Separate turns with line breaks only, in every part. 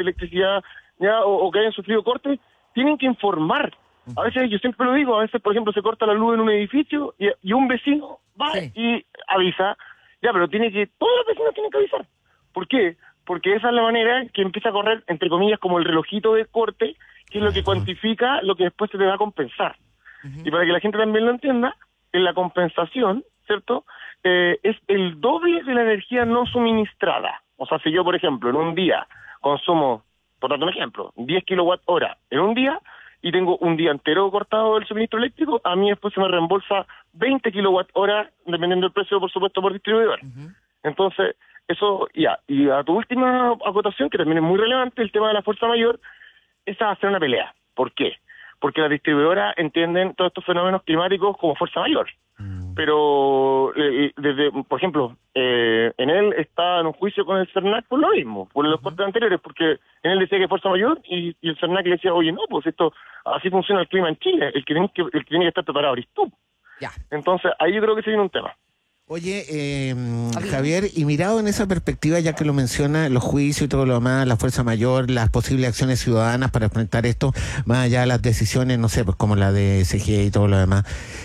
electricidad ya o que hayan sufrido cortes, tienen que informar. A veces, yo siempre lo digo, a veces, por ejemplo, se corta la luz en un edificio y un vecino va y avisa, ya, pero todos los vecinos tienen que avisar. ¿Por qué? Porque esa es la manera que empieza a correr, entre comillas, como el relojito de corte, que es lo que cuantifica lo que después se te va a compensar. Y para que la gente también lo entienda, en la compensación, ¿cierto?, es el doble de la energía no suministrada. O sea, si yo, por ejemplo, en un día consumo, por darte un ejemplo, 10 kilowatt-hora en un día, y tengo un día entero cortado del suministro eléctrico, a mí después se me reembolsa 20 kilowatt-hora, dependiendo del precio, por supuesto, por distribuidor. Entonces, eso ya. Y a tu última acotación, que también es muy relevante, el tema de la fuerza mayor, esa va a ser una pelea. ¿Por qué? Porque las distribuidoras entienden todos estos fenómenos climáticos como fuerza mayor. Pero, por ejemplo, Enel está en un juicio con el CERNAC por lo mismo, por los cortes anteriores, porque Enel decía que es fuerza mayor y el CERNAC le decía, oye, no, pues esto, así funciona el clima en Chile, el que tiene que estar preparado eres tú.
Ya.
Entonces, ahí yo creo que se viene un tema.
Oye, Javier, y mirado en esa perspectiva, ya que lo menciona, los juicios y todo lo demás, la fuerza mayor, las posibles acciones ciudadanas para enfrentar esto, más allá de las decisiones, no sé, pues como la de CGE y todo lo demás,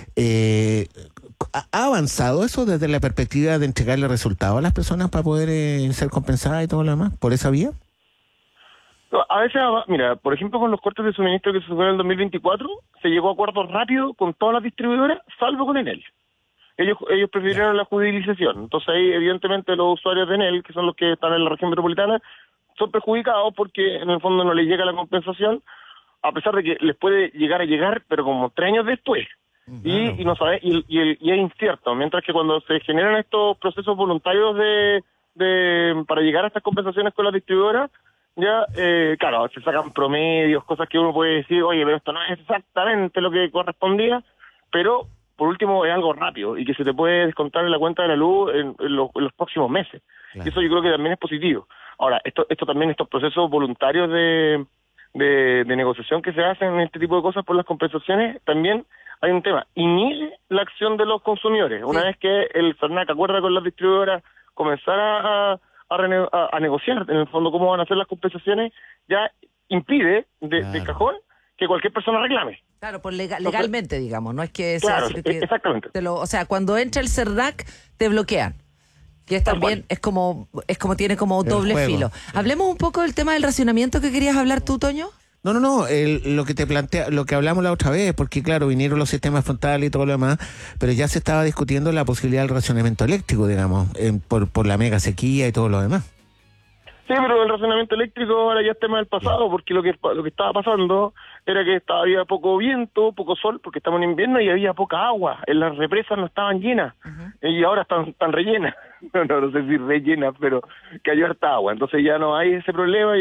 ¿ha avanzado eso desde la perspectiva de entregarle resultados a las personas para poder ser compensadas y todo lo demás por esa vía?
No, a veces, mira, por ejemplo, con los cortes de suministro que se fueron en el 2024, se llegó a acuerdos rápidos con todas las distribuidoras, salvo con Enel. Ellos prefirieron la judicialización. Entonces ahí, evidentemente, los usuarios de Enel, que son los que están en la región metropolitana, son perjudicados porque en el fondo no les llega la compensación, a pesar de que les puede llegar, pero como 3 años después. Y no sabe, y es incierto. Mientras que cuando se generan estos procesos voluntarios para llegar a estas compensaciones con las distribuidoras, ya, claro, se sacan promedios, cosas que uno puede decir, oye, pero esto no es exactamente lo que correspondía, pero por último es algo rápido y que se te puede descontar en la cuenta de la luz en los próximos meses. Claro. Y eso yo creo que también es positivo. Ahora, esto también, estos procesos voluntarios de negociación que se hacen en este tipo de cosas por las compensaciones, también hay un tema. Inhibe la acción de los consumidores. Una vez que el CERNAC acuerda con las distribuidoras comenzar a negociar, en el fondo, cómo van a hacer las compensaciones, ya impide de cajón que cualquier persona reclame.
Claro, pues legalmente, digamos, no es que
claro,
sea...
exactamente.
O sea, cuando entra el CERNAC, te bloquean. Que es también, es como tiene como doble filo. Hablemos un poco del tema del racionamiento que querías hablar tú, Toño.
No, lo que te plantea, lo que hablamos la otra vez, porque claro, vinieron los sistemas frontales y todo lo demás, pero ya se estaba discutiendo la posibilidad del racionamiento eléctrico, digamos, por la mega sequía y todo lo demás.
Sí, pero el racionamiento eléctrico ahora ya es tema del pasado, porque lo que estaba pasando era que había poco viento, poco sol, porque estamos en invierno y había poca agua. En las represas no estaban llenas, y ahora están rellenas. No sé si rellenas, pero cayó harta agua. Entonces ya no hay ese problema,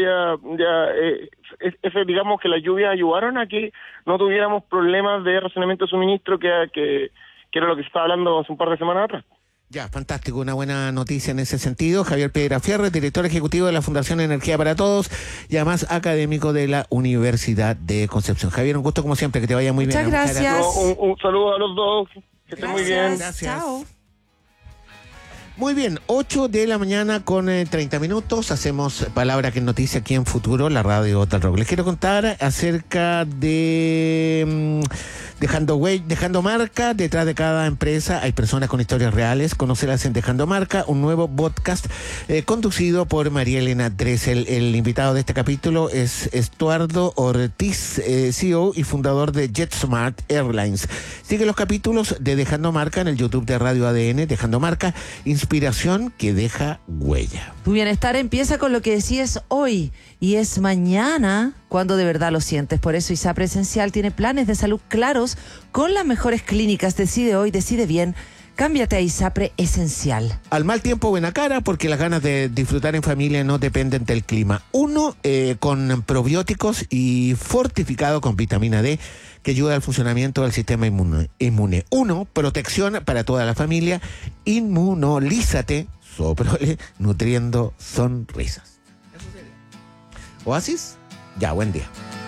digamos que las lluvias ayudaron a que no tuviéramos problemas de racionamiento de suministro, que era lo que se estaba hablando hace un par de semanas atrás.
Ya, fantástico, una buena noticia en ese sentido. Javier Piedrafierre, director ejecutivo de la Fundación Energía para Todos y además académico de la Universidad de Concepción. Javier, un gusto como siempre, que te vaya muy bien.
Muchas gracias.
Un saludo a los dos, que estén muy bien.
Gracias.
Chao.
Muy bien, 8 de la mañana con 30 minutos. Hacemos Palabra que es Noticia aquí en Futuro, la radio Tal Rock. Les quiero contar acerca de Dejando Marca. Detrás de cada empresa hay personas con historias reales. Conocerlas en Dejando Marca, un nuevo podcast conducido por María Elena Dressel. El invitado de este capítulo es Estuardo Ortiz, CEO y fundador de JetSmart Airlines. Sigue los capítulos de Dejando Marca en el YouTube de Radio ADN. Dejando Marca, inspiración que deja huella.
Tu bienestar empieza con lo que decides hoy y es mañana cuando de verdad lo sientes. Por eso ISAPRE Esencial tiene planes de salud claros con las mejores clínicas. Decide hoy, decide bien. Cámbiate a ISAPRE Esencial.
Al mal tiempo, buena cara, porque las ganas de disfrutar en familia no dependen del clima. Uno, con probióticos y fortificado con vitamina D, que ayuda al funcionamiento del sistema inmune. Uno, protección para toda la familia. Inmunolízate, Soprole, nutriendo sonrisas. Eso sería. Oasis, ya, buen día.